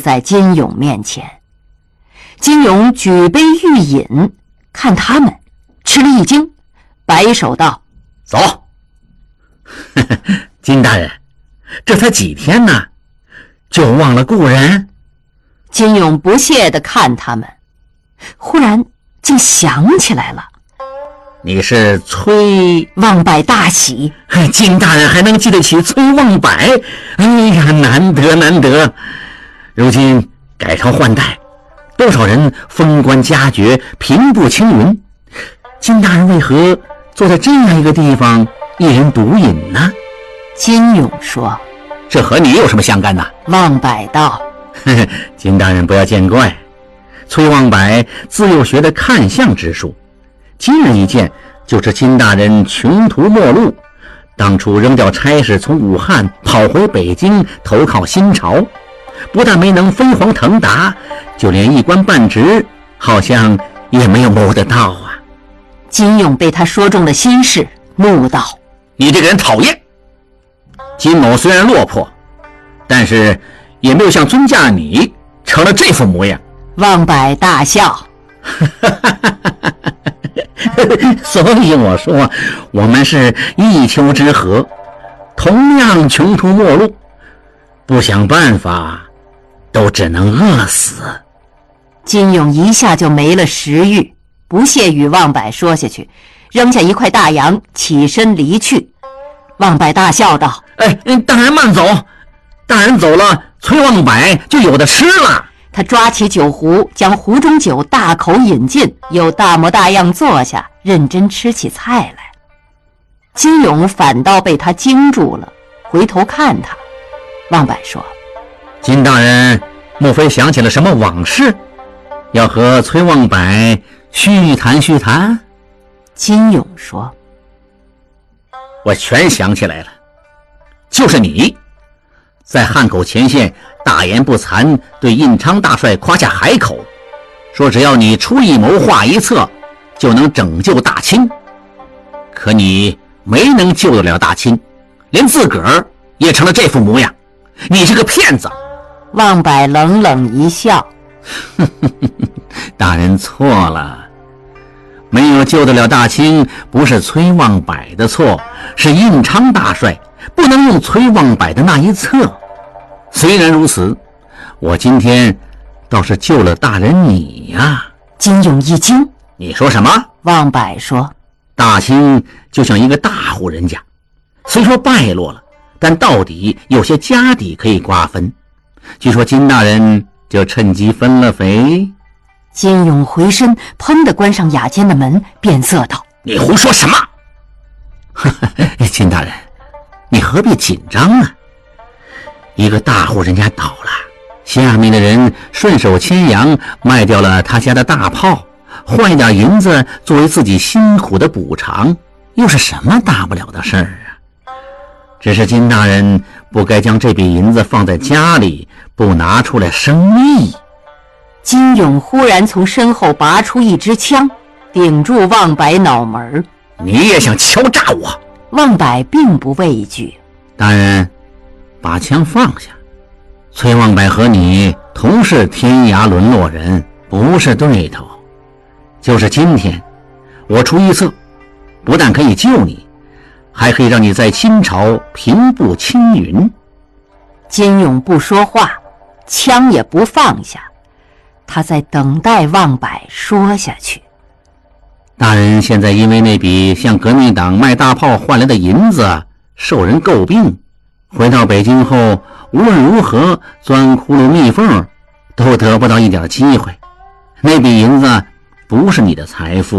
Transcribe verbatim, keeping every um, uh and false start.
在金勇面前。金勇举杯欲饮，看他们吃了一惊，摆手道： 走。金大人，这才几天呢，就忘了故人？ 金勇不屑地看他们，忽然竟想起来了。 你是崔望柏大喜， 金大人还能记得起崔望柏，哎呀，难得难得。如今改朝换代，多少人封官加爵，平步青云，金大人为何坐在这样一个地方一人独饮呢？ 金勇说： 这和你有什么相干呢？ 望柏道： 金大人不要见怪，崔望柏自幼学的看相之术，今日一见就知金大人穷途末路，当初扔掉差事从武汉跑回北京投靠新朝，不但没能飞黄腾达，就连一官半职好像也没有谋得到啊。 金勇被他说中了心事，怒道： 你这个人讨厌！金某虽然落魄，但是也没有像尊驾你成了这副模样。 望柏大笑： 所以我说我们是一丘之貉，同样穷途末路，不想办法都只能饿死。 金勇一下就没了食欲，不屑与望柏说下去，扔下一块大洋，起身离去。望柏大笑道： 哎，大人慢走，大人走了，崔望柏就有的吃了。 他抓起酒壶，将壶中酒大口饮尽，又大模大样坐下，认真吃起菜来。金勇反倒被他惊住了，回头看他。望柏说： 金大人莫非想起了什么往事，要和崔望柏叙谈叙谈？ 金勇说： 我全想起来了，就是你在汉口前线大言不惭，对印昌大帅夸下海口，说只要你出一谋划一策，就能拯救大清。可你没能救得了大清，连自个儿也成了这副模样，你是个骗子。 望柏冷冷一笑： 大人错了，没有救得了大清，不是崔望柏的错，是印昌大帅不能用崔望柏的那一策。虽然如此，我今天倒是救了大人你呀、啊！ 金勇一惊： 你说什么？ 望柏说： 大清就像一个大户人家，虽说败落了，但到底有些家底可以瓜分。据说金大人就趁机分了肥。 金勇回身，砰地关上雅间的门，变色道： 你胡说什么？金大人，你何必紧张呢？一个大户人家倒了，下面的人顺手牵羊卖掉了他家的大炮，换一点银子作为自己辛苦的补偿，又是什么大不了的事儿啊？只是金大人不该将这笔银子放在家里，不拿出来生利。 金勇忽然从身后拔出一支枪，顶住望柏脑门。 你也想敲诈我？ 望柏并不畏惧。 大人，把枪放下。崔望柏和你同是天涯沦落人，不是对头。就是今天，我出一策，不但可以救你，还可以让你在清朝平步青云。 金勇不说话，枪也不放下，他在等待望柏说下去。 大人现在因为那笔向革命党卖大炮换来的银子受人诟病，回到北京后无论如何钻窟窿密缝都得不到一点机会。那笔银子不是你的财富，